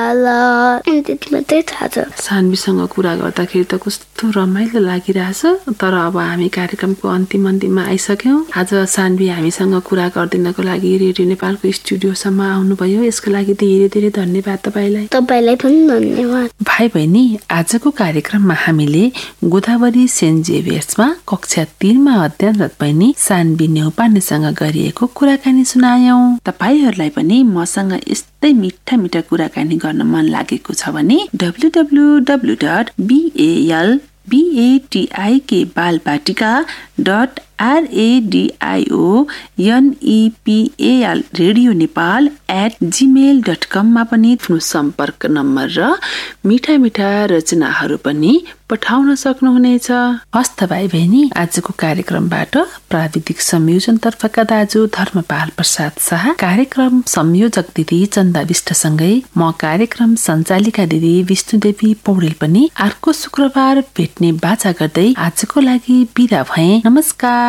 होला अनि त्यति मात्रै थाहा छ। सानवीसँग कुरा गर्दाखेरि त कस्तो रमाइलो लागिरहेछ। तर अब हामी कार्यक्रमको अन्तिममा आइसक्यौँ। आज सानवी हामीसँग कुरा गर्दिनको लागि रेडियो नेपालको स्टुडियोसम्म आउनुभयो। यसको लागि धेरै धेरै धन्यवाद तपाईलाई। तपाईलाई पनि धन्यवाद। भाइ बहिनी, आजको कार्यक्रममा हामीले गोदावरी सेन्ट जेभियर्समा कक्षा 3मा अध्ययनरत बहिनी सानवी न्यौपानेसँग गरिएको कुराकानी सुनायौं। तपाईहरुलाई पनि मसँग यस्तै मिठा मिठा कुराकानी गर्न मन लागेको छ भने www.BATIK/RADIONEPAL@gmail.com मा पनि आफ्नो सम्पर्क नम्बर र मिठा मिठा रचनाहरू पनि पठाउन सक्नुहुनेछ। हस्त भाइ बहिनी, आजको कार्यक्रमबाट प्राविधिक संयोजनतर्फका दाजु धर्मपाल प्रसाद शाह, कार्यक्रम संयोजक दिदी चन्दा विष्टसँगै म कार्यक्रम सञ्चालिका दिदी विष्णुदेवी पौडेल पनि अर्को शुक्रबार भेट्ने बाचा गर्दै आजको लागि बिदा भए। नमस्कार।